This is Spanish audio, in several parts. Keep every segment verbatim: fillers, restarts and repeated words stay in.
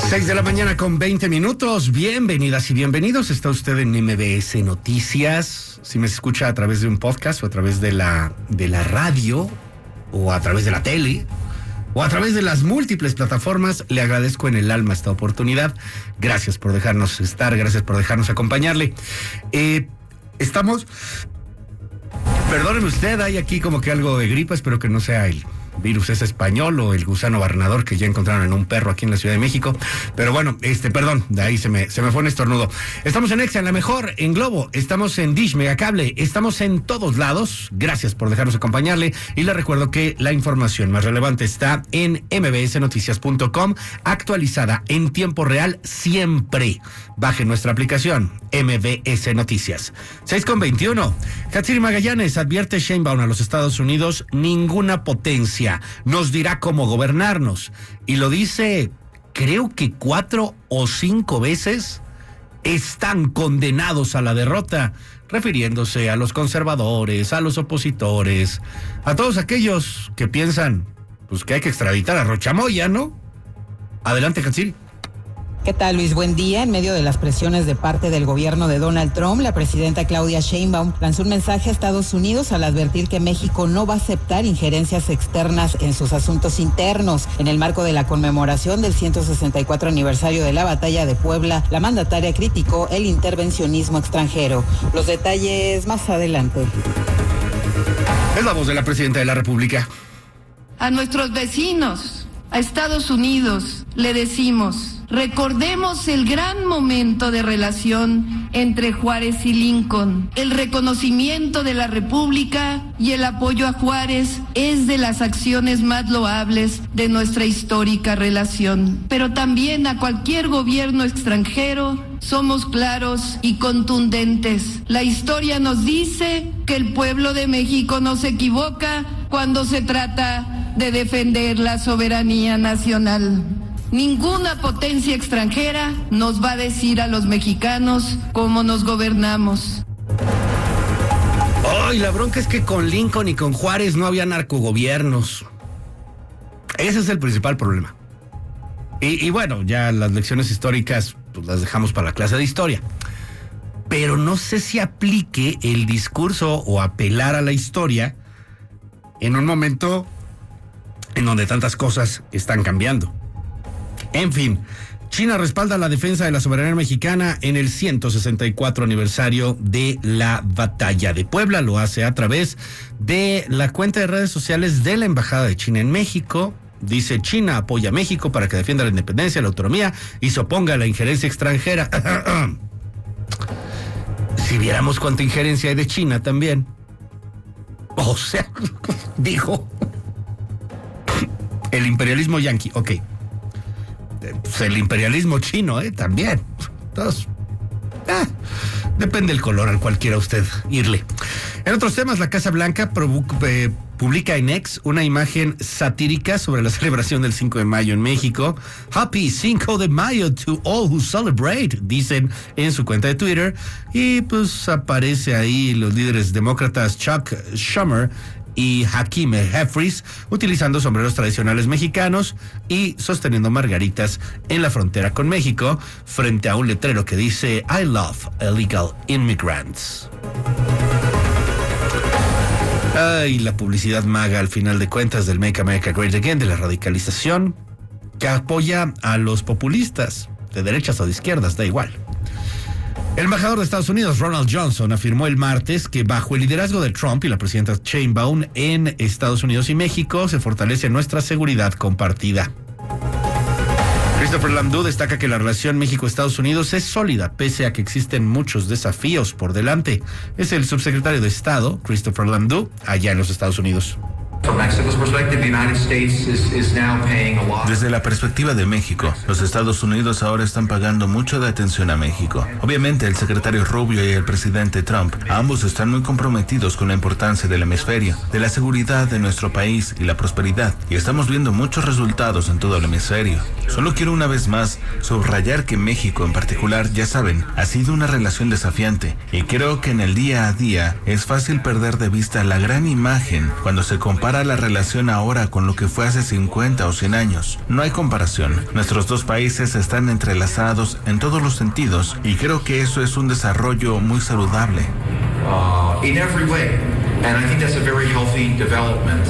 seis de la mañana con veinte minutos. Bienvenidas y bienvenidos. Está usted en M B S Noticias. Si me escucha a través de un podcast o a través de la, de la radio o a través de la tele o a través de las múltiples plataformas, le agradezco en el alma esta oportunidad. Gracias por dejarnos estar, gracias por dejarnos acompañarle. Eh, estamos... Perdóneme usted, hay aquí como que algo de gripa, espero que no sea el virus es español o el gusano barrenador que ya encontraron en un perro aquí en la Ciudad de México. Pero bueno, este, perdón, de ahí se me, se me fue un estornudo. Estamos en Exa, en La Mejor, en Globo, estamos en Dish, Megacable, estamos en todos lados. Gracias por dejarnos acompañarle y le recuerdo que la información más relevante está en m b s noticias punto com, actualizada en tiempo real siempre. Baje nuestra aplicación, M B S Noticias. seis con veintiuno. Hatsiri Magallanes advierte Sheinbaum a los Estados Unidos: ninguna potencia nos dirá cómo gobernarnos. Y lo dice, creo que cuatro o cinco veces. Están condenados a la derrota, refiriéndose a los conservadores, a los opositores, a todos aquellos que piensan pues que hay que extraditar a Rochamoya, ¿no? Adelante, Hatsiri. ¿Qué tal, Luis? Buen día. En medio de las presiones de parte del gobierno de Donald Trump, la presidenta Claudia Sheinbaum lanzó un mensaje a Estados Unidos al advertir que México no va a aceptar injerencias externas en sus asuntos internos. En el marco de la conmemoración del ciento sesenta y cuatro aniversario de la Batalla de Puebla, la mandataria criticó el intervencionismo extranjero. Los detalles más adelante. Es la voz de la presidenta de la República. A nuestros vecinos, a Estados Unidos, le decimos: recordemos el gran momento de relación entre Juárez y Lincoln. El reconocimiento de la República y el apoyo a Juárez es de las acciones más loables de nuestra histórica relación. Pero también a cualquier gobierno extranjero somos claros y contundentes. La historia nos dice que el pueblo de México no se equivoca cuando se trata de defender la soberanía nacional. Ninguna potencia extranjera nos va a decir a los mexicanos cómo nos gobernamos. Oh, y la bronca es que con Lincoln y con Juárez no había narcogobiernos. Ese es el principal problema. Y, y bueno, ya las lecciones históricas pues las dejamos para la clase de historia. Pero no sé si aplique el discurso o apelar a la historia en un momento en donde tantas cosas están cambiando. En fin, China respalda la defensa de la soberanía mexicana en el ciento sesenta y cuatro aniversario de la Batalla de Puebla. Lo hace a través de la cuenta de redes sociales de la Embajada de China en México. Dice: China apoya a México para que defienda la independencia, la autonomía y se oponga a la injerencia extranjera. Si viéramos cuánta injerencia hay de China también. O sea, dijo el imperialismo yanqui, ok. Pues el imperialismo chino, ¿eh? También. Entonces, ah, depende del color al cual quiera usted irle. En otros temas, la Casa Blanca probu- eh, publica en X una imagen satírica sobre la celebración del cinco de mayo en México. Happy cinco de mayo to all who celebrate, dicen en su cuenta de Twitter. Y pues aparece ahí los líderes demócratas Chuck Schumer y Hakeem Jeffries utilizando sombreros tradicionales mexicanos y sosteniendo margaritas en la frontera con México frente a un letrero que dice I love illegal immigrants. Ay, la publicidad maga al final de cuentas del Make America Great Again, de la radicalización que apoya a los populistas de derechas o de izquierdas, da igual. El embajador de Estados Unidos, Ronald Johnson, afirmó el martes que bajo el liderazgo de Trump y la presidenta Sheinbaum en Estados Unidos y México se fortalece nuestra seguridad compartida. Christopher Lamdou destaca que la relación México-Estados Unidos es sólida, pese a que existen muchos desafíos por delante. Es el subsecretario de Estado, Christopher Lamdou, allá en los Estados Unidos. Desde la perspectiva de México, los Estados Unidos ahora están pagando mucho de atención a México. Obviamente, el secretario Rubio y el presidente Trump, ambos están muy comprometidos con la importancia del hemisferio, de la seguridad de nuestro país y la prosperidad, y estamos viendo muchos resultados en todo el hemisferio. Solo quiero una vez más subrayar que México en particular, ya saben, ha sido una relación desafiante, y creo que en el día a día es fácil perder de vista la gran imagen cuando se compara la la relación ahora con lo que fue hace cincuenta o cien años. No hay comparación. Nuestros dos países están entrelazados en todos los sentidos y creo que eso es un desarrollo muy saludable. Uh, in every way, and I think that's a very healthy development.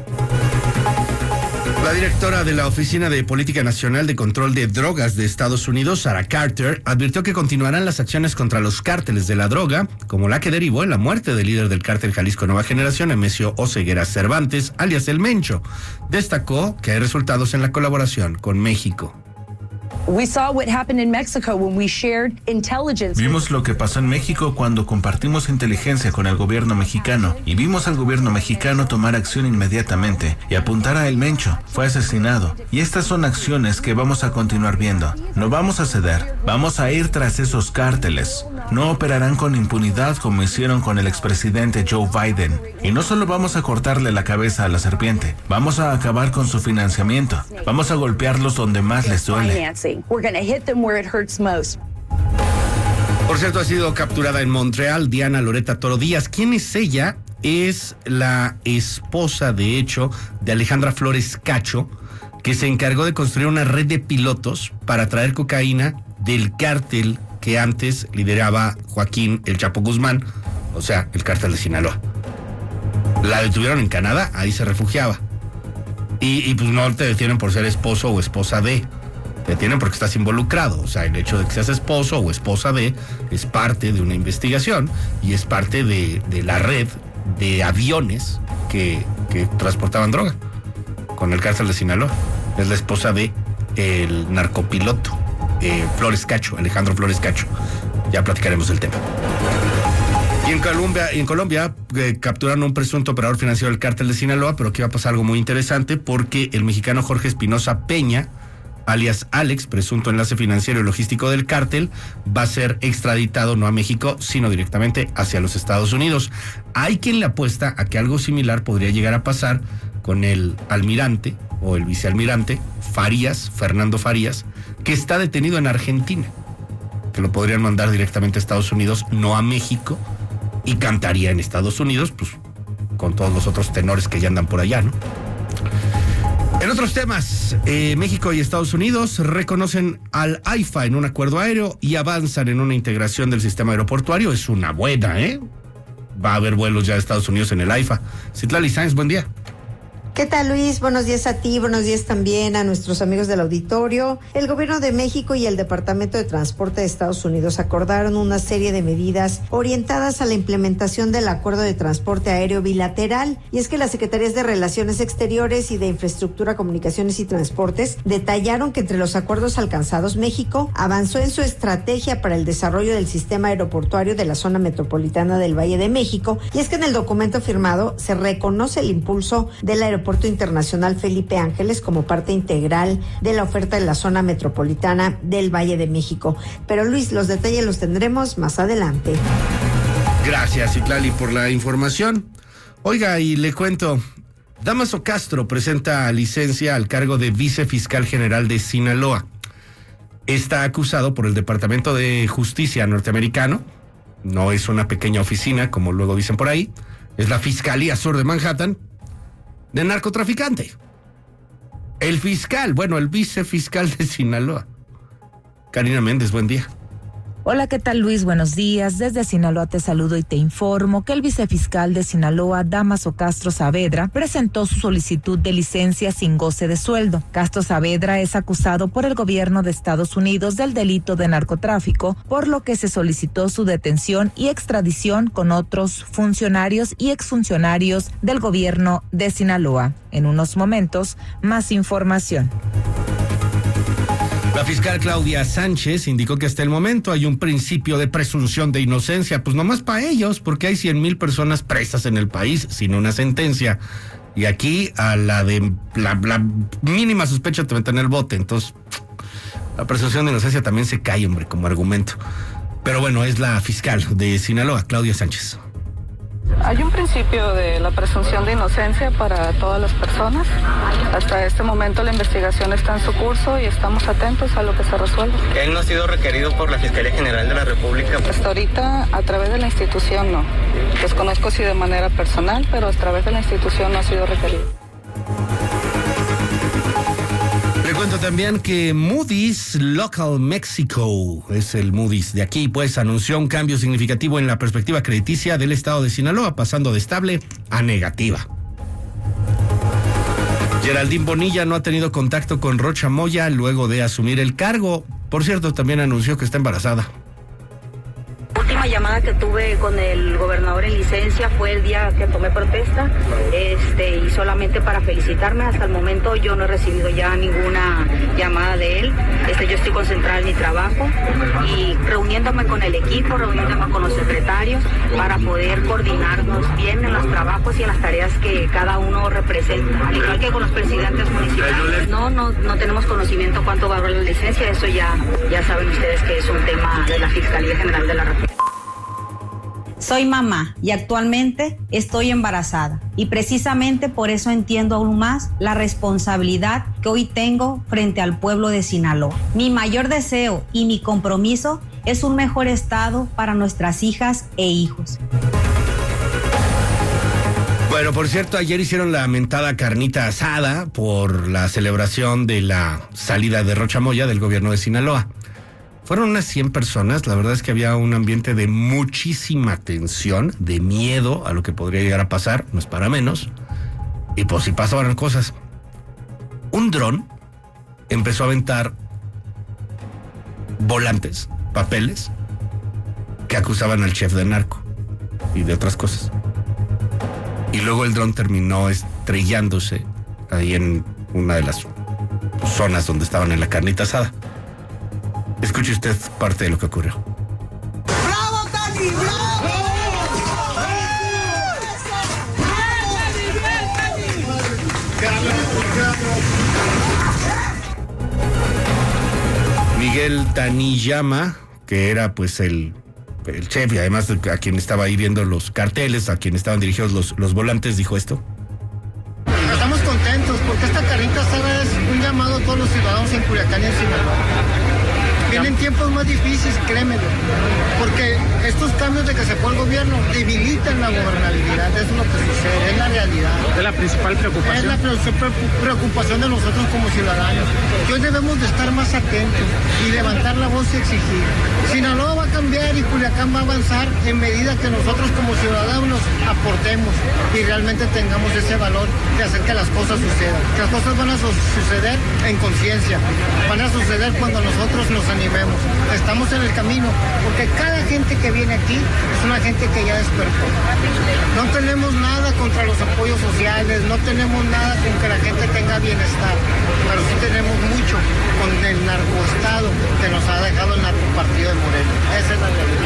La directora de la Oficina de Política Nacional de Control de Drogas de Estados Unidos, Sarah Carter, advirtió que continuarán las acciones contra los cárteles de la droga, como la que derivó en la muerte del líder del cártel Jalisco Nueva Generación, Emesio Oseguera Cervantes, alias El Mencho. Destacó que hay resultados en la colaboración con México. We saw what happened in Mexico when we shared intelligence. Vimos lo que pasó en México cuando compartimos inteligencia con el gobierno mexicano y vimos al gobierno mexicano tomar acción inmediatamente y apuntar a El Mencho. Fue asesinado. Y estas son acciones que vamos a continuar viendo. No vamos a ceder. Vamos a ir tras esos cárteles. No operarán con impunidad como hicieron con el expresidente Joe Biden. Y no solo vamos a cortarle la cabeza a la serpiente, vamos a acabar con su financiamiento. Vamos a golpearlos donde más les duele. We're going to hit them where it hurts most. Por cierto, ha sido capturada en Montreal Diana Loreta Toro Díaz. ¿Quién es ella? Es la esposa, de hecho, de Alejandra Flores Cacho, que se encargó de construir una red de pilotos para traer cocaína del cártel que antes lideraba Joaquín El Chapo Guzmán, o sea, el cártel de Sinaloa. La detuvieron en Canadá, ahí se refugiaba. Y, y pues no te detienen por ser esposo o esposa de... Te detienen porque estás involucrado. O sea, el hecho de que seas esposo o esposa de es parte de una investigación y es parte de, de la red de aviones que, que transportaban droga con el cártel de Sinaloa. Es la esposa de el narcopiloto eh, Flores Cacho, Alejandro Flores Cacho. Ya platicaremos del tema. Y en Colombia, y en Colombia eh, capturaron a un presunto operador financiero del cártel de Sinaloa, pero aquí va a pasar algo muy interesante porque el mexicano Jorge Espinosa Peña, alias Alex, presunto enlace financiero y logístico del cártel, va a ser extraditado no a México, sino directamente hacia los Estados Unidos. Hay quien le apuesta a que algo similar podría llegar a pasar con el almirante o el vicealmirante Farías, Fernando Farías, que está detenido en Argentina, que lo podrían mandar directamente a Estados Unidos, no a México, y cantaría en Estados Unidos, pues con todos los otros tenores que ya andan por allá, ¿no? En otros temas, eh, México y Estados Unidos reconocen al AIFA en un acuerdo aéreo y avanzan en una integración del sistema aeroportuario. Es una buena, ¿eh? Va a haber vuelos ya de Estados Unidos en el AIFA. Citlali Sáenz, buen día. ¿Qué tal, Luis? Buenos días a ti, buenos días también a nuestros amigos del auditorio. El Gobierno de México y el Departamento de Transporte de Estados Unidos acordaron una serie de medidas orientadas a la implementación del Acuerdo de Transporte Aéreo Bilateral. Y es que las Secretarías de Relaciones Exteriores y de Infraestructura, Comunicaciones y Transportes detallaron que entre los acuerdos alcanzados, México avanzó en su estrategia para el desarrollo del sistema aeroportuario de la zona metropolitana del Valle de México. Y es que en el documento firmado se reconoce el impulso del aeropuerto Aeropuerto Internacional Felipe Ángeles como parte integral de la oferta de la zona metropolitana del Valle de México. Pero Luis, los detalles los tendremos más adelante. Gracias, Citlali, por la información. Oiga, y le cuento, Damaso Castro presenta licencia al cargo de vicefiscal general de Sinaloa. Está acusado por el Departamento de Justicia norteamericano. No es una pequeña oficina, como luego dicen por ahí. Es la Fiscalía Sur de Manhattan, de narcotraficante. El fiscal, bueno, el vicefiscal de Sinaloa. Karina Méndez, buen día. Hola, ¿qué tal, Luis? Buenos días. Desde Sinaloa te saludo y te informo que el vicefiscal de Sinaloa, Damaso Castro Saavedra, presentó su solicitud de licencia sin goce de sueldo. Castro Saavedra es acusado por el gobierno de Estados Unidos del delito de narcotráfico, por lo que se solicitó su detención y extradición con otros funcionarios y exfuncionarios del gobierno de Sinaloa. En unos momentos, más información. La fiscal Claudia Sánchez indicó que hasta el momento hay un principio de presunción de inocencia, pues nomás para ellos, porque hay cien mil personas presas en el país sin una sentencia. Y aquí a la de la, la mínima sospecha te meten en el bote, entonces la presunción de inocencia también se cae, hombre, como argumento. Pero bueno, es la fiscal de Sinaloa, Claudia Sánchez. Hay un principio de la presunción de inocencia para todas las personas. Hasta este momento la investigación está en su curso y estamos atentos a lo que se resuelva. ¿Él no ha sido requerido por la Fiscalía General de la República? Hasta ahorita, a través de la institución, no. Desconozco si de manera personal, pero a través de la institución no ha sido requerido. Le cuento también que Moody's Local Mexico, es el Moody's de aquí, pues anunció un cambio significativo en la perspectiva crediticia del estado de Sinaloa, pasando de estable a negativa. Geraldine Bonilla no ha tenido contacto con Rocha Moya luego de asumir el cargo. Por cierto, también anunció que está embarazada. La última llamada que tuve con el gobernador en licencia fue el día que tomé protesta, este, y solamente para felicitarme. Hasta el momento yo no he recibido ya ninguna llamada de él. Este, yo estoy concentrada en mi trabajo y reuniéndome con el equipo, reuniéndome con los secretarios para poder coordinarnos bien en los trabajos y en las tareas que cada uno representa. Al igual que con los presidentes municipales. No, no, no tenemos conocimiento cuánto va a haber la licencia. Eso ya, ya saben ustedes que es un tema de la Fiscalía General de la República. Soy mamá y actualmente estoy embarazada y precisamente por eso entiendo aún más la responsabilidad que hoy tengo frente al pueblo de Sinaloa. Mi mayor deseo y mi compromiso es un mejor estado para nuestras hijas e hijos. Bueno, por cierto, ayer hicieron la mentada carnita asada por la celebración de la salida de Rocha Moya del gobierno de Sinaloa. Fueron unas cien personas, la verdad es que había un ambiente de muchísima tensión, de miedo a lo que podría llegar a pasar, no es para menos, y pues sí pasaban cosas. Un dron empezó a aventar volantes, papeles, que acusaban al chef de narco y de otras cosas. Y luego el dron terminó estrellándose ahí en una de las zonas donde estaban en la carnita asada. Escuche usted parte de lo que ocurrió. ¡Bravo, Tani! ¡Bravo! Miguel Taniyama, que era pues el, el chef y además a quien estaba ahí viendo los carteles, a quien estaban dirigidos los, los volantes, dijo esto. Estamos contentos porque esta carnita asada es un llamado a todos los ciudadanos en Culiacán y en Sinaloa. Vienen tiempos más difíciles, créemelo, porque estos cambios de que se fue el gobierno debilitan la gobernabilidad, eso es lo que sucede, es la realidad. Es la principal preocupación. Es la preocupación de nosotros como ciudadanos. Que hoy debemos de estar más atentos y levantar la voz y exigir. Sinaloa va a cambiar y Culiacán va a avanzar en medida que nosotros como ciudadanos aportemos y realmente tengamos ese valor de hacer que las cosas sucedan. Que las cosas van a suceder en conciencia, van a suceder cuando nosotros nos animemos. Estamos en el camino, porque cada gente que viene aquí es una gente que ya despertó. No tenemos nada contra los apoyos sociales, no tenemos nada con que la gente tenga bienestar, pero sí tenemos mucho con el narcoestado que nos ha dejado el narcopartido de Moreno. Esa es la realidad.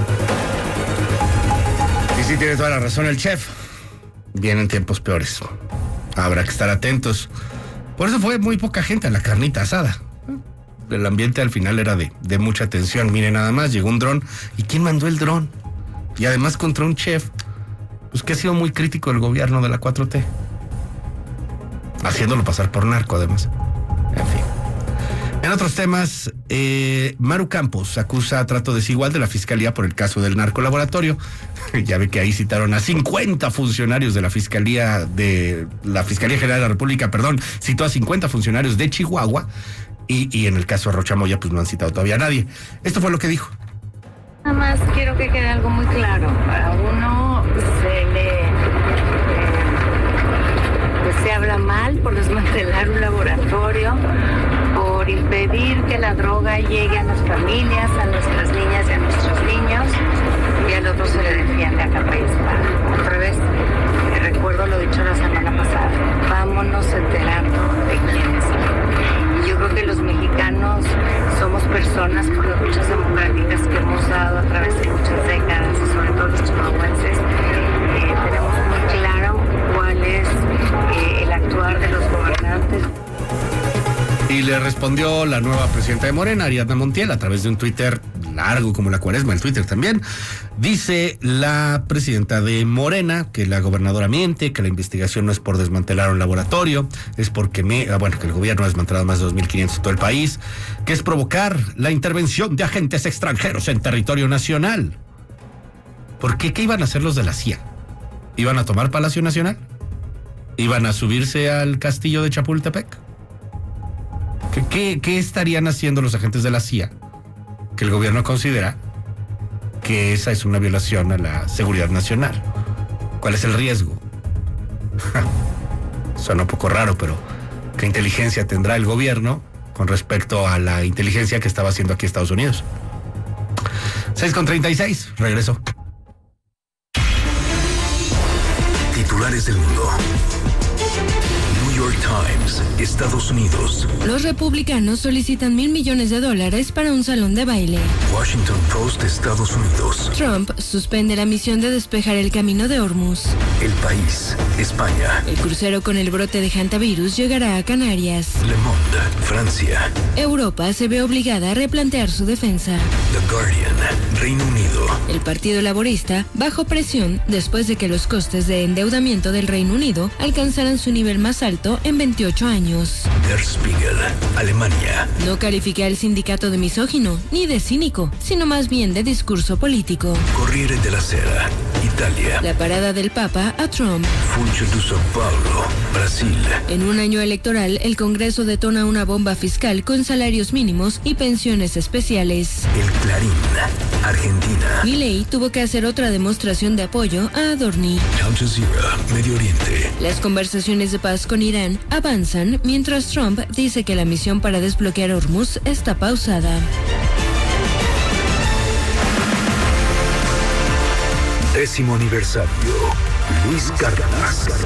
Y sí tiene toda la razón el chef. Vienen tiempos peores. Habrá que estar atentos. Por eso fue muy poca gente a la carnita asada. El ambiente al final era de, de mucha tensión. Miren, nada más llegó un dron. ¿Y quién mandó el dron? Y además contra un chef, pues que ha sido muy crítico del gobierno de la cuatro T. Haciéndolo pasar por narco, además. En fin. En otros temas, eh, Maru Campos acusa trato desigual de la Fiscalía por el caso del narcolaboratorio. Ya ve que ahí citaron a cincuenta funcionarios de la Fiscalía de la Fiscalía General de la República, perdón, citó a cincuenta funcionarios de Chihuahua. Y, y en el caso de Rocha Moya, pues no han citado todavía a nadie. Esto fue lo que dijo. Nada más quiero que quede algo muy claro. Para uno se le eh, pues se habla mal por desmantelar un laboratorio, por impedir que la droga llegue a las familias, a nuestras niñas y a nuestros niños, y al otro se le defiende a capa y espada. Otra vez, eh, recuerdo lo dicho la semana pasada, vámonos enterando de quiénes son. Yo creo que los mexicanos somos personas por las luchas democráticas que hemos dado a través de muchas décadas, y sobre todo los chihuahuenses, eh, tenemos muy claro cuál es eh, el actuar de los gobernantes. Y le respondió la nueva presidenta de Morena, Ariadna Montiel, a través de un Twitter largo como la cuaresma, el Twitter también. Dice la presidenta de Morena que la gobernadora miente, que la investigación no es por desmantelar un laboratorio, es porque me, bueno, que el gobierno ha desmantelado más de dos mil quinientos en todo el país, que es provocar la intervención de agentes extranjeros en territorio nacional. ¿Por qué? ¿Qué iban a hacer los de la C I A? ¿Iban a tomar Palacio Nacional? ¿Iban a subirse al castillo de Chapultepec? ¿Qué, qué, qué estarían haciendo los agentes de la C I A que el gobierno considera que esa es una violación a la seguridad nacional? ¿Cuál es el riesgo? Suena un poco raro, pero ¿qué inteligencia tendrá el gobierno con respecto a la inteligencia que estaba haciendo aquí Estados Unidos? seis con treinta y seis, regreso. Titulares del mundo. New York Times, Estados Unidos. Los republicanos solicitan mil millones de dólares para un salón de baile. Washington Post, Estados Unidos. Trump suspende la misión de despejar el camino de Hormuz. El País, España. El crucero con el brote de hantavirus llegará a Canarias. Le Monde, Francia. Europa se ve obligada a replantear su defensa. The Guardian, Reino Unido. El Partido Laborista bajo presión después de que los costes de endeudamiento del Reino Unido alcanzaran su nivel más alto en veintiocho años. Der Spiegel, Alemania. No califica al sindicato de misógino ni de cínico, sino más bien de discurso político. Corriere della Sera, Italia. La parada del Papa a Trump. Funcho de São Paulo, Brasil. En un año electoral, el Congreso detona una bomba fiscal con salarios mínimos y pensiones especiales. El Clarín, Argentina. Milei tuvo que hacer otra demostración de apoyo a Adorni. Al Jazeera, Medio Oriente. Las conversaciones de paz con Irán avanzan mientras Trump dice que la misión para desbloquear Hormuz está pausada. Décimo aniversario. Luis Cárdenas.